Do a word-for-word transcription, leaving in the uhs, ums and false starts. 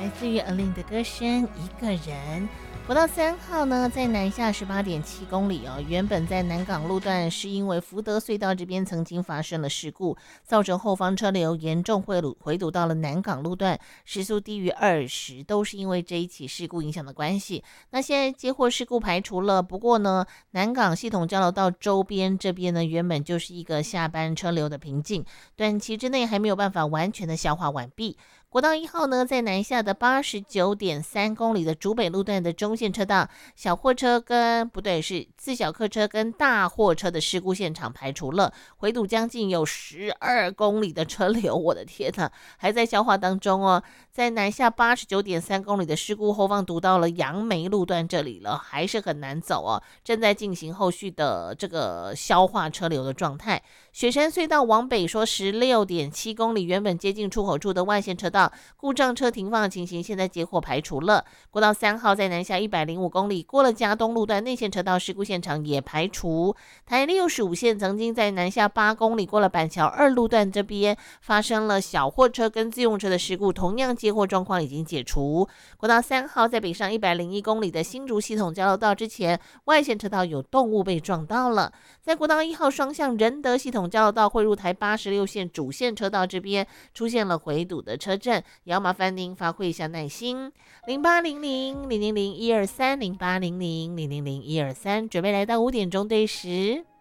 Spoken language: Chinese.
来自于 Alin 的歌声《一个人》。国道三号呢，在南下十八点七公里哦。原本在南港路段是因为福德隧道这边曾经发生了事故，造成后方车流严重回堵回堵到了南港路段，时速低于二十，都是因为这一起事故影响的关系。那现在接获事故排除了，不过呢，南港系统交流道周边这边呢，原本就是一个下班车流的瓶颈，短期之内还没有办法完全的消化完毕。国道一号呢，在南下的八十九点三公里的竹北路段的中线车道，小货车跟不对是自小客车跟大货车的事故现场排除了，回堵将近有十二公里的车流，我的天哪，还在消化当中哦。在南下八十九点三公里的事故后方堵到了杨梅路段这里了，还是很难走哦，正在进行后续的这个消化车流的状态。雪山隧道往北说十六点七公里，原本接近出口处的外线车道故障车停放的情形，现在接获排除了。国道三号在南下一百零五公里，过了嘉东路段内线车道事故现场也排除。台六十五线曾经在南下八公里，过了板桥二路段这边发生了小货车跟自用车的事故，同样接获状况已经解除。国道三号在北上一百零一公里的新竹系统交流道之前，外线车道有动物被撞到了。在国道一号双向仁德系统交流道汇入台八十六线主线车道这边出现了回堵的车阵，也要麻烦您发挥一下耐心。零八零零零零零一二三零八零零零零零一二三，准备来到五点钟对时。